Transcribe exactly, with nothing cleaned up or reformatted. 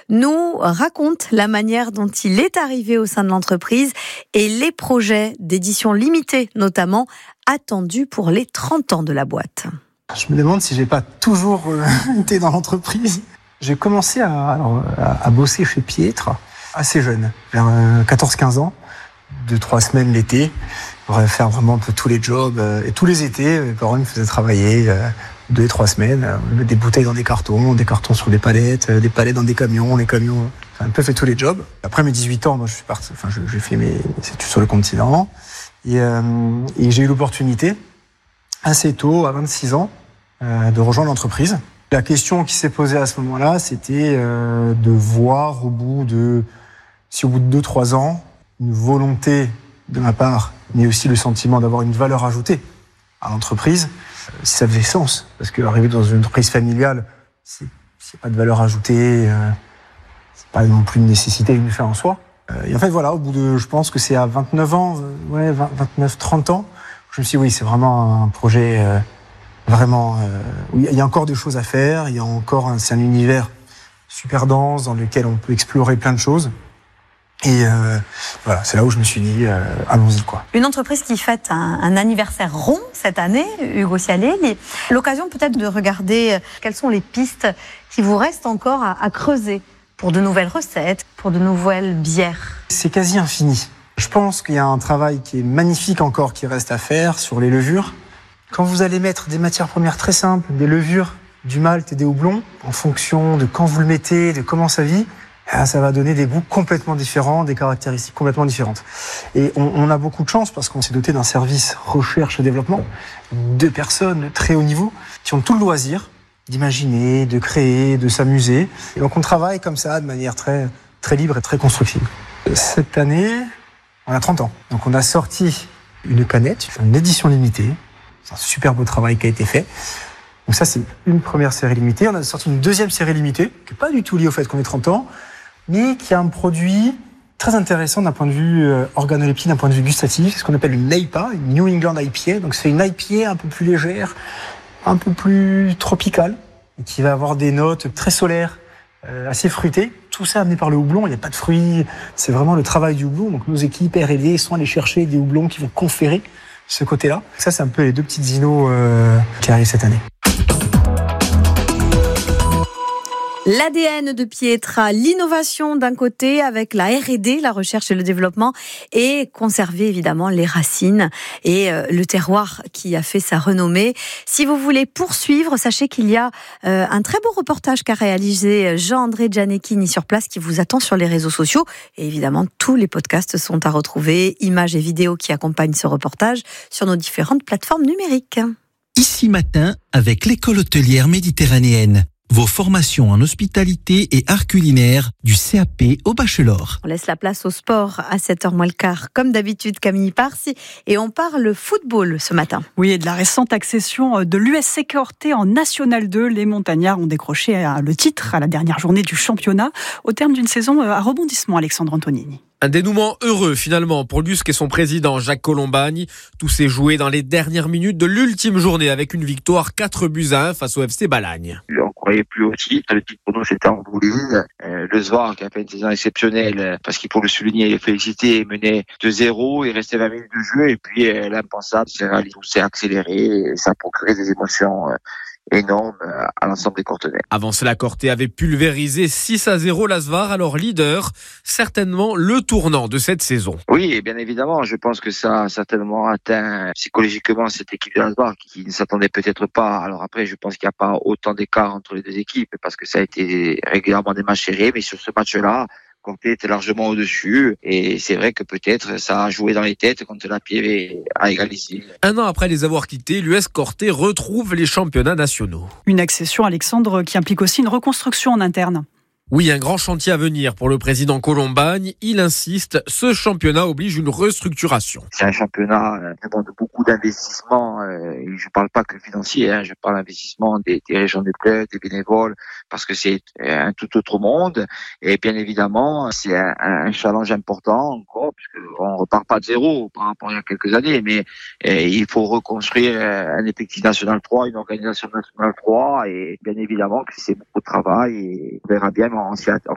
nous raconte la manière dont il est arrivé au sein de l'entreprise et les projets d'édition limitée, notamment attendus pour les trente ans de la boîte. Je me demande si j'ai pas toujours euh, été dans l'entreprise. J'ai commencé à, alors, à, à bosser chez Pietre assez jeune, vers euh, quatorze quinze ans, deux trois semaines l'été, pour faire vraiment un peu tous les jobs. Euh, et tous les étés, mes parents me faisaient travailler euh, deux et trois semaines, euh, des bouteilles dans des cartons, des cartons sur des palettes, euh, des palettes dans des camions, les camions. J'ai un peu fait tous les jobs. Après mes dix-huit ans, moi, je suis parti, enfin, je, j'ai fait mes études sur le continent et, euh, et j'ai eu l'opportunité assez tôt, à vingt-six ans, euh, de rejoindre l'entreprise. La question qui s'est posée à ce moment-là, c'était euh, de voir au bout de, si au bout de deux trois ans, une volonté de ma part, mais aussi le sentiment d'avoir une valeur ajoutée à l'entreprise, si ça faisait sens. Parce qu'arriver dans une entreprise familiale, c'est, c'est pas de valeur ajoutée, euh, c'est pas non plus une nécessité, une fin en soi. Euh, et en fait, voilà, au bout de, je pense que c'est à vingt-neuf ans, euh, ouais, vingt, vingt-neuf trente ans, je me suis dit, oui, c'est vraiment un projet euh, vraiment, euh, où il y a encore des choses à faire, il y a encore un, c'est un univers super dense dans lequel on peut explorer plein de choses. Et euh, voilà, c'est là où je me suis dit, euh, allons-y, quoi. Une entreprise qui fête un, un anniversaire rond cette année, Hugo Ciallet. L'occasion peut-être de regarder quelles sont les pistes qui vous restent encore à, à creuser pour de nouvelles recettes, pour de nouvelles bières. C'est quasi infini. Je pense qu'il y a un travail qui est magnifique encore qui reste à faire sur les levures. Quand vous allez mettre des matières premières très simples, des levures, du malt et des houblons, en fonction de quand vous le mettez, de comment ça vit, ça va donner des goûts complètement différents, des caractéristiques complètement différentes. Et on, on a beaucoup de chance parce qu'on s'est doté d'un service recherche et développement de personnes de très haut niveau qui ont tout le loisir d'imaginer, de créer, de s'amuser. Et donc on travaille comme ça de manière très, très libre et très constructive. Cette année, on a trente ans. Donc on a sorti une canette, une édition limitée. C'est un super beau travail qui a été fait. Donc ça, c'est une première série limitée. On a sorti une deuxième série limitée, qui n'est pas du tout liée au fait qu'on ait trente ans, mais qui a un produit très intéressant d'un point de vue euh, organoleptique, d'un point de vue gustatif. C'est ce qu'on appelle une N E I P A, une New England I P A. Donc c'est une I P A un peu plus légère, un peu plus tropicale, et qui va avoir des notes très solaires, euh, assez fruitées. Tout ça amené par le houblon, il n'y a pas de fruits. C'est vraiment le travail du houblon. Donc nos équipes R et D sont allées chercher des houblons qui vont conférer ce côté-là. Ça, c'est un peu les deux petites inos euh, qui arrivent cette année. L'A D N de Pietra, l'innovation d'un côté avec la R et D, la recherche et le développement, et conserver évidemment les racines et euh, le terroir qui a fait sa renommée. Si vous voulez poursuivre, sachez qu'il y a euh, un très beau reportage qu'a réalisé Jean-André Gianecchini sur place qui vous attend sur les réseaux sociaux. Et évidemment, tous les podcasts sont à retrouver, images et vidéos qui accompagnent ce reportage sur nos différentes plateformes numériques. Ici Matin avec l'école hôtelière méditerranéenne. Vos formations en hospitalité et art culinaire du C A P au bachelor. On laisse la place au sport à sept heures moins le quart, comme d'habitude Camille Parsi, et on parle football ce matin. Oui, et de la récente accession de l'U S C Corté en National deux. Les Montagnards ont décroché le titre à la dernière journée du championnat, au terme d'une saison à rebondissement, Alexandre Antonini. Un dénouement heureux finalement pour L U S C et son président Jacques Colombagne. Tout s'est joué dans les dernières minutes de l'ultime journée avec une victoire quatre buts à un face au F C Balagne. On croyait plus au titre, le titre pour nous c'était envolé. Euh, le S V A R qui a fait une saison exceptionnelle, parce qu'il faut le souligner et le féliciter, menait deux zéro, il restait vingt minutes de jeu et puis euh, l'impensable s'est réalisé, tout s'est accéléré et ça a procuré des émotions euh, énorme à l'ensemble des Cortenais. Avant cela, Corté avait pulvérisé six à zéro l'A S V A R, alors leader, certainement le tournant de cette saison. Oui, et bien évidemment, je pense que ça a certainement atteint psychologiquement cette équipe de l'A S V A R qui, qui ne s'attendait peut-être pas. Alors après, je pense qu'il n'y a pas autant d'écart entre les deux équipes parce que ça a été régulièrement des matchs serrés, mais sur ce match-là, Corté était largement au-dessus et c'est vrai que peut-être ça a joué dans les têtes quand la Pieve a égalisé. Un an après les avoir quittés, l'U S Corté retrouve les championnats nationaux. Une accession, Alexandre, qui implique aussi une reconstruction en interne. Oui, un grand chantier à venir pour le président Colombagne. Il insiste, ce championnat oblige une restructuration. C'est un championnat qui demande beaucoup d'investissements. Et je ne parle pas que financier, hein, je parle d'investissement des, des régions des clubs, des bénévoles, parce que c'est un tout autre monde. Et bien évidemment, c'est un, un challenge important encore, puisqu'on ne repart pas de zéro par rapport à il y a quelques années, mais eh, il faut reconstruire un effectif national trois, une organisation nationale trois, et bien évidemment que c'est beaucoup de travail et on verra bien. On s'y